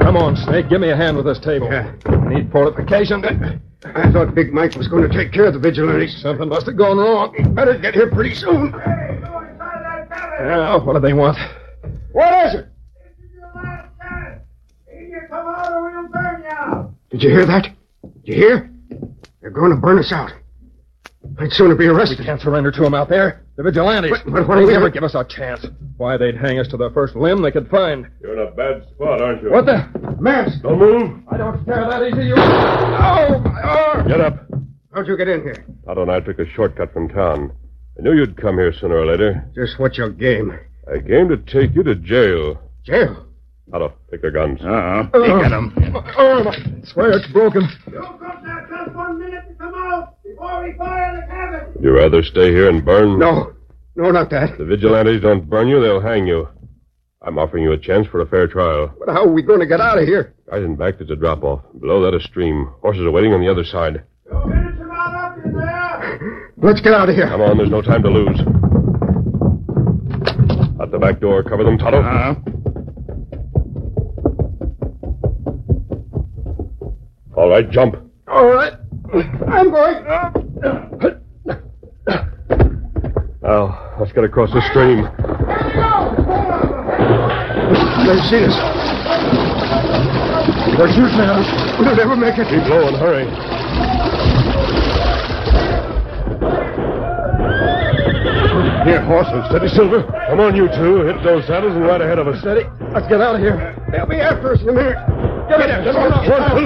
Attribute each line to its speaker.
Speaker 1: Come on, Snake. Give me a hand with this table.
Speaker 2: Yeah.
Speaker 1: I need fortification.
Speaker 2: I thought Big Mike was going to take care of the vigilantes.
Speaker 1: Something must have gone wrong.
Speaker 2: He better get here pretty soon.
Speaker 3: Hey, go inside that cabin.
Speaker 1: Yeah, what do they want?
Speaker 2: What is it?
Speaker 3: This is your last chance. Either come out or we'll burn you out.
Speaker 2: Did you hear that? Did you hear? They're going to burn us out. I'd sooner be
Speaker 1: We
Speaker 2: arrested.
Speaker 1: can't surrender to them out there. The vigilantes.
Speaker 2: But what are
Speaker 1: They'd
Speaker 2: we
Speaker 1: never
Speaker 2: gonna...
Speaker 1: give us a chance. Why, they'd hang us to the first limb they could find.
Speaker 4: You're in a bad spot, aren't you?
Speaker 1: What the?
Speaker 2: Mask!
Speaker 4: Don't move.
Speaker 1: I don't scare that easy, you... Oh, my arm!
Speaker 4: Get up.
Speaker 2: How'd you get in here?
Speaker 4: Otto and I took a shortcut from town. I knew you'd come here sooner or later.
Speaker 2: Just what's your game?
Speaker 4: I came to take you to jail.
Speaker 2: Jail?
Speaker 4: Otto, take their guns.
Speaker 2: Get him.
Speaker 1: My arm! I swear it's broken.
Speaker 3: You got that just 1 minute to come out before we fire the cabin.
Speaker 4: Would you rather stay here and burn?
Speaker 2: No. No, not that.
Speaker 4: The vigilantes don't burn you, they'll hang you. I'm offering you a chance for a fair trial.
Speaker 2: But how are we going to get out of here?
Speaker 4: Right in back there's a drop-off. Below that, a stream. Horses are waiting on the other side.
Speaker 3: You finish him out up in there.
Speaker 2: Let's get out of here.
Speaker 4: Come on, there's no time to lose. At the back door, cover them, Toto. All right, jump.
Speaker 2: All right. I'm going.
Speaker 4: Now, let's get across the stream.
Speaker 2: They've seen us.
Speaker 1: They're shooting at us.
Speaker 2: We'll never make it.
Speaker 4: Keep low and hurry. Here, horses. Steady, Silver. Come on, you two. Hit those saddles and ride ahead of us.
Speaker 1: Steady. Let's get out of here.
Speaker 2: They'll be after us in a minute.
Speaker 1: Get in.
Speaker 4: One, two.